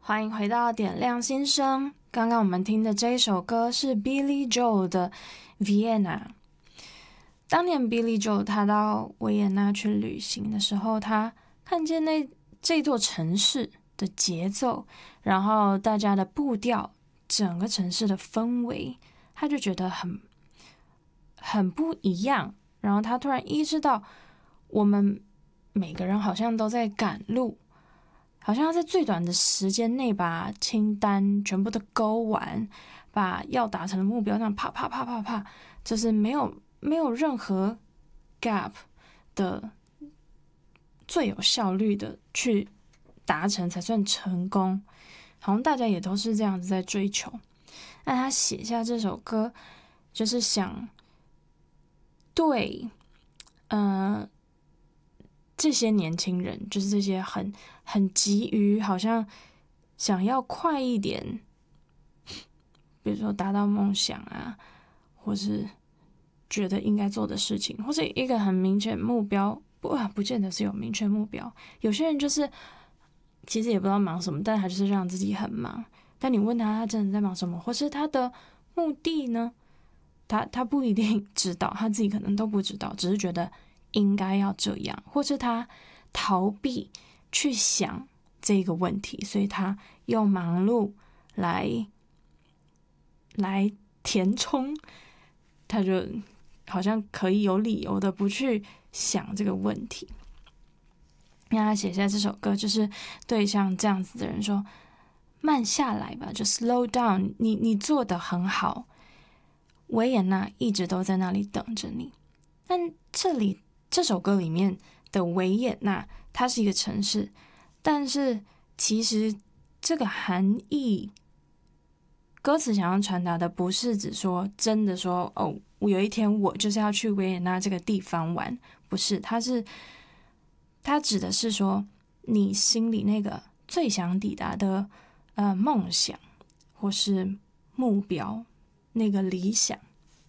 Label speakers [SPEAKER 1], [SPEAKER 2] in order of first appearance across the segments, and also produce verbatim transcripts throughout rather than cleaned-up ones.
[SPEAKER 1] 欢迎回到点亮心声。刚刚我们听的这一首歌是 Billy Joel 的 Vienna。 当年 Billy Joel 他到维也纳去旅行的时候，他看见那这座城市的节奏，然后大家的步调，整个城市的氛围，他就觉得很很不一样。然后他突然意识到，我们每个人好像都在赶路，好像要在最短的时间内把清单全部都勾完，把要达成的目标这样啪啪啪啪啪，就是没有没有任何 gap 的，最有效率的去达成才算成功。好像大家也都是这样子在追求。那他写下这首歌，就是想对，呃。这些年轻人，就是这些很很急于好像想要快一点，比如说达到梦想啊，或是觉得应该做的事情，或者一个很明确目标，不不见得是有明确目标。有些人就是其实也不知道忙什么，但他就是让自己很忙。但你问他，他真的在忙什么，或是他的目的呢？他他不一定知道，他自己可能都不知道，只是觉得应该要这样，或是他逃避去想这个问题，所以他用忙碌来来填充，他就好像可以有理由的不去想这个问题。让他写下这首歌，就是对像这样子的人说，慢下来吧，就 slow down， 你你做得很好，维也纳一直都在那里等着你。但这里这首歌里面的维也纳，它是一个城市，但是其实这个含义，歌词想要传达的不是指说真的说哦，我有一天我就是要去维也纳这个地方玩，不是，它是它指的是说你心里那个最想抵达的呃梦想或是目标，那个理想。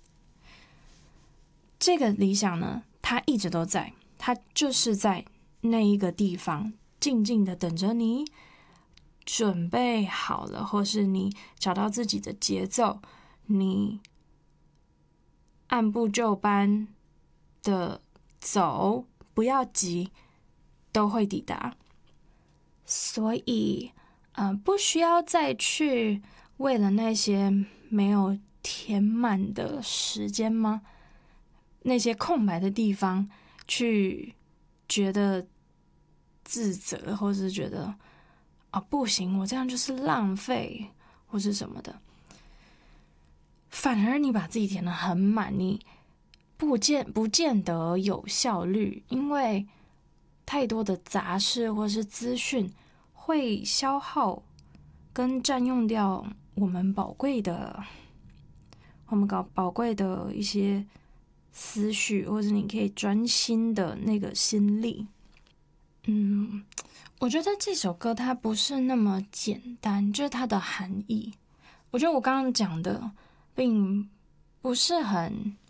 [SPEAKER 1] 这个理想呢，它一直都在，它就是在那一个地方静静的等着你，准备好了，或是你找到自己的节奏，你按部就班的走，不要急，都会抵达。所以呃，不需要再去为了那些没有填满的时间吗？那些空白的地方去觉得自责，或是觉得啊不行，我这样就是浪费或是什么的。反而你把自己填得很满，你不见不见得有效率，因为太多的杂事或是资讯会消耗跟占用掉我们宝贵的我们搞宝贵的一些思绪，或者你可以专心的那个心力。嗯，我觉得这首歌它不是那么简单，就是它的含义。我觉得我刚刚讲的并不是很